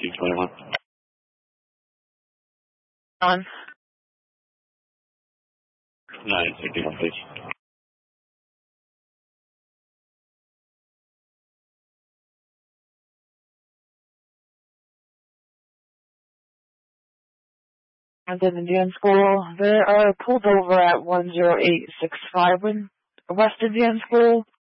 221. On. 961, please. And then Indian School, they are pulled over at 10865 West Indian School.